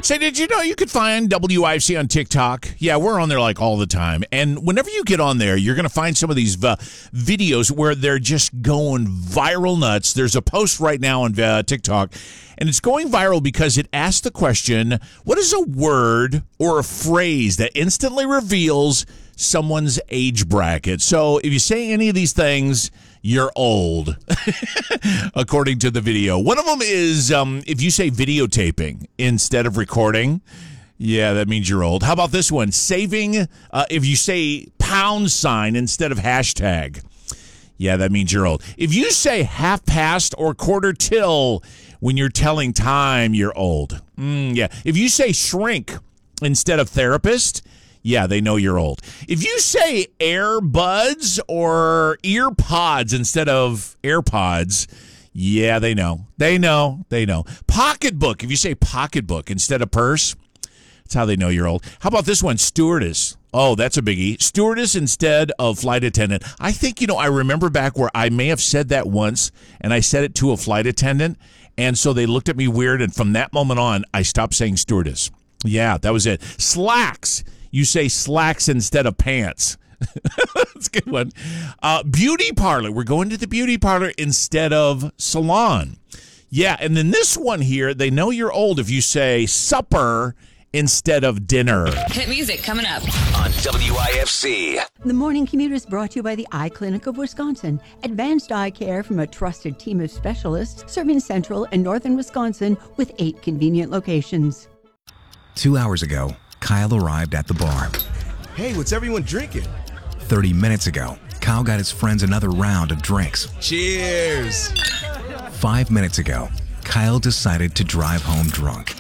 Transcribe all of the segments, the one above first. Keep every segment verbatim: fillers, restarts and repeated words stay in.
Say, did you know you could find W I F C on TikTok? Yeah, we're on there like all the time. And whenever you get on there, you're going to find some of these uh, videos where they're just going viral nuts. There's a post right now on uh, TikTok, and it's going viral because it asks the question, what is a word or a phrase that instantly reveals someone's age bracket? So if you say any of these things, you're old, according to the video. One of them is um, if you say videotaping instead of recording, yeah, that means you're old. How about this one? Saving, uh, if you say pound sign instead of hashtag, yeah, that means you're old. If you say half past or quarter till when you're telling time, you're old. Mm, yeah. If you say shrink instead of therapist, yeah, they know you're old. If you say earbuds or ear pods instead of AirPods, yeah, they know. They know. They know. Pocketbook. If you say pocketbook instead of purse, that's how they know you're old. How about this one? Stewardess. Oh, that's a biggie. Stewardess instead of flight attendant. I think, you know, I remember back where I may have said that once, and I said it to a flight attendant, and so they looked at me weird, and from that moment on, I stopped saying stewardess. Yeah, that was it. Slacks. You say slacks instead of pants. That's a good one. Uh, beauty parlor. We're going to the beauty parlor instead of salon. Yeah, and then this one here, they know you're old if you say supper instead of dinner. Hit music coming up on W I F C. The Morning Commute is brought to you by the Eye Clinic of Wisconsin. Advanced eye care from a trusted team of specialists serving central and northern Wisconsin with eight convenient locations. Two hours ago, Kyle arrived at the bar. Hey, what's everyone drinking? thirty minutes ago, Kyle got his friends another round of drinks. Cheers! Five minutes ago, Kyle decided to drive home drunk.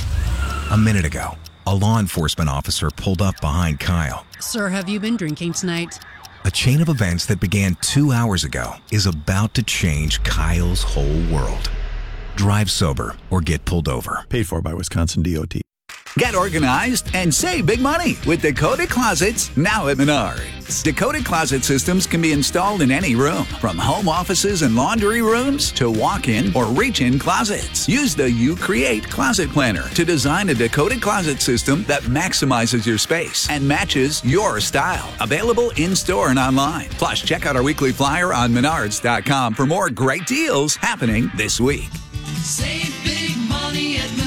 A minute ago, a law enforcement officer pulled up behind Kyle. Sir, have you been drinking tonight? A chain of events that began two hours ago is about to change Kyle's whole world. Drive sober or get pulled over. Paid for by Wisconsin D O T. Get organized and save big money with Dakota Closets, now at Menards. Dakota Closet systems can be installed in any room, from home offices and laundry rooms to walk-in or reach-in closets. Use the You Create Closet Planner to design a Dakota Closet system that maximizes your space and matches your style. Available in-store and online. Plus, check out our weekly flyer on menards dot com for more great deals happening this week. Save big money at Menards.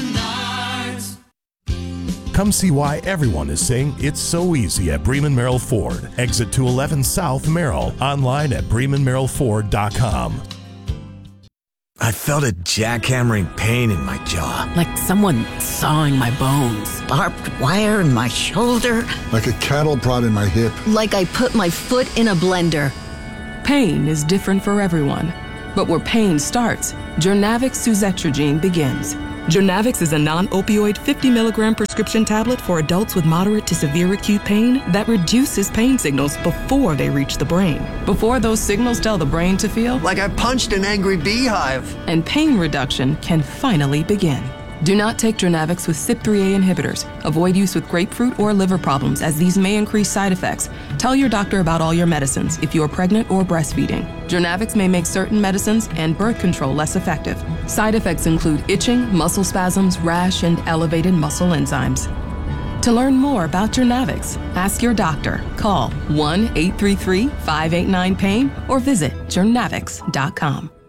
Come see why everyone is saying it's so easy at Bremen Merrill Ford. Exit two eleven South Merrill. Online at bremen merrill ford dot com. I felt a jackhammering pain in my jaw. Like someone sawing my bones. Barbed wire in my shoulder. Like a cattle prod in my hip. Like I put my foot in a blender. Pain is different for everyone. But where pain starts, Journavx Suzetrigine begins. Journavx is a non-opioid fifty milligram prescription tablet for adults with moderate to severe acute pain that reduces pain signals before they reach the brain. Before those signals tell the brain to feel like I punched an angry beehive. And pain reduction can finally begin. Do not take Journavx with C Y P three A inhibitors. Avoid use with grapefruit or liver problems, as these may increase side effects. Tell your doctor about all your medicines if you are pregnant or breastfeeding. Journavx may make certain medicines and birth control less effective. Side effects include itching, muscle spasms, rash, and elevated muscle enzymes. To learn more about Journavx, ask your doctor. Call one eight three three, five eight nine, pain or visit journavx dot com.